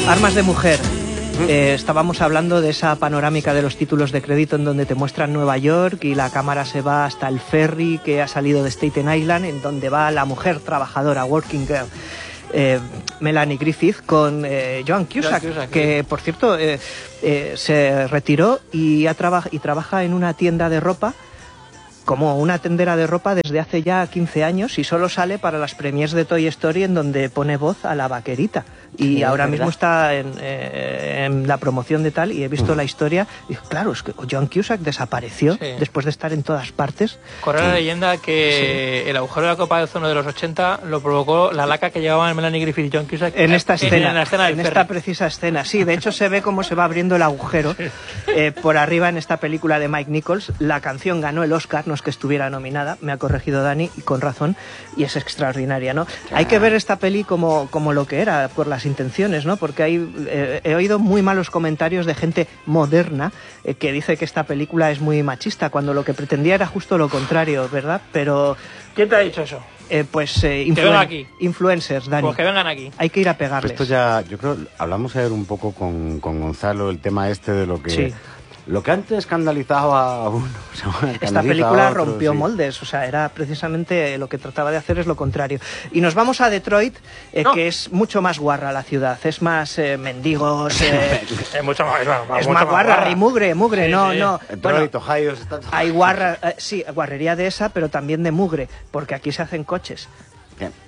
Armas de mujer. Estábamos hablando de esa panorámica de los títulos de crédito en donde te muestran Nueva York y la cámara se va hasta el ferry que ha salido de Staten Island, en donde va la mujer trabajadora, working girl. Melanie Griffith con Joan Cusack, que por cierto se retiró y trabaja en una tienda de ropa como una tendera de ropa desde hace ya 15 años y solo sale para las premiers de Toy Story, en donde pone voz a la vaquerita. Y ahora mismo está en la promoción de tal, y he visto la historia y claro, es que Joan Cusack desapareció después de estar en todas partes. Corre la leyenda que el agujero de la Copa de Ozono de los 80 lo provocó la laca que llevaban Melanie Griffith y Joan Cusack en esta escena, en esta precisa escena. Sí, de hecho se ve cómo se va abriendo el agujero por arriba en esta película de Mike Nichols. La canción ganó el Oscar, no es que estuviera nominada, me ha corregido Dani y con razón, y es extraordinaria, ¿no? Hay que ver esta peli como lo que era, por las intenciones, ¿no? Porque he oído muy malos comentarios de gente moderna que dice que esta película es muy machista, cuando lo que pretendía era justo lo contrario, ¿verdad? Pero ¿quién te ha dicho eso? Influencers, Dani. Pues que vengan aquí. Hay que ir a pegarles. Esto ya, yo creo, hablamos ayer un poco con Gonzalo, el tema este de lo que... Sí. Lo que antes escandalizaba a uno, esta película rompió moldes, o sea, era precisamente lo que trataba de hacer, es lo contrario. Y nos vamos a Detroit, que es mucho más guarra la ciudad, es más mendigos, es mucho más, es más guarra, y mugre, sí, no. Detroit, Ohio, está todo... Hay guarra, sí, guarrería de esa, pero también de mugre, porque aquí se hacen coches. Bien.